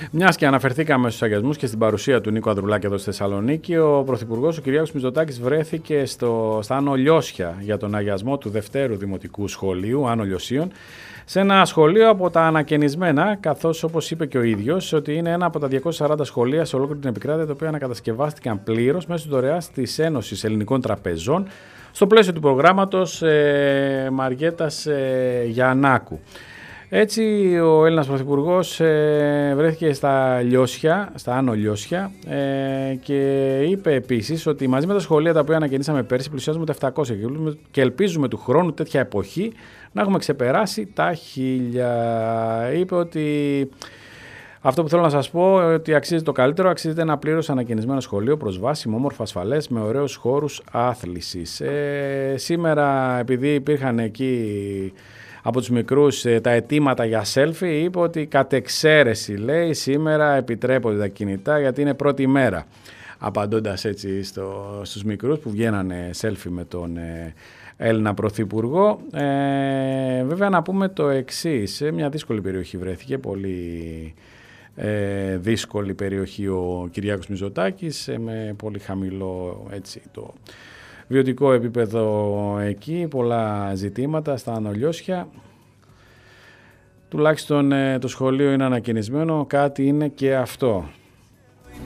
Μιας και αναφερθήκαμε στους αγιασμούς και στην παρουσία του Νίκου Ανδρουλάκη εδώ στη Θεσσαλονίκη, ο Πρωθυπουργός, ο Κυριάκος Μητσοτάκης, βρέθηκε στα Άνω Λιώσια για τον αγιασμό του Δευτέρου Δημοτικού Σχολείου, Άνω Λιωσίων, σε ένα σχολείο από τα ανακαινισμένα, καθώς όπως είπε και ο ίδιος, ότι είναι ένα από τα 240 σχολεία σε ολόκληρη την επικράτεια, τα οποία ανακατασκευάστηκαν πλήρως μέσω δωρεάς της Ένωσης Ελληνικών Τραπεζών, στο πλαίσιο του προγράμματος Μαριέτας Γιαννάκου. Έτσι ο Έλληνας Πρωθυπουργός βρέθηκε στα Λιώσια, στα Άνω Λιώσια, και είπε επίσης ότι μαζί με τα σχολεία τα οποία ανακαινήσαμε πέρσι πλησιάζουμε τα 700 και ελπίζουμε του χρόνου τέτοια εποχή να έχουμε ξεπεράσει τα 1000. Είπε ότι αυτό που θέλω να σας πω, ότι αξίζει το καλύτερο, αξίζεται ένα πλήρως ανακαινισμένο σχολείο, προσβάσιμο, όμορφο, ασφαλές, με ωραίους χώρους άθλησης. Σήμερα, επειδή υπήρχαν εκεί από τους μικρούς τα αιτήματα για selfie, είπε ότι κατ' εξαίρεση, λέει, σήμερα επιτρέπονται τα κινητά γιατί είναι πρώτη μέρα. Απαντώντας έτσι στους μικρούς που βγαίνανε selfie με τον Έλληνα Πρωθυπουργό. Βέβαια να πούμε το εξής, σε μια δύσκολη περιοχή βρέθηκε, πολύ δύσκολη περιοχή ο Κυριάκος Μητσοτάκης, με πολύ χαμηλό έτσι το βιωτικό επίπεδο εκεί, πολλά ζητήματα στα Άνω Λιώσια. Τουλάχιστον το σχολείο είναι ανακαινισμένο, κάτι είναι και αυτό.